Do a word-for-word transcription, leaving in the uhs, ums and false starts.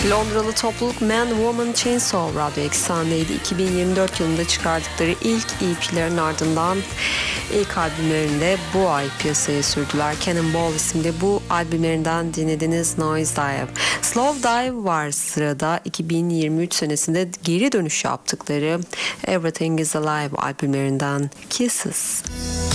Londralı topluluk Man Woman Chainsaw radyo eksenindeydi. iki bin yirmi dört yılında çıkardıkları ilk E P'lerin ardından ilk albümlerinde bu ay piyasaya sürdüler. Cannonball isimli bu albümlerinden dinlediniz Noise Dive. Slow Dive var sırada. iki bin yirmi üç senesinde geri dönüş yaptıkları Everything Is Alive albümlerinden Kisses.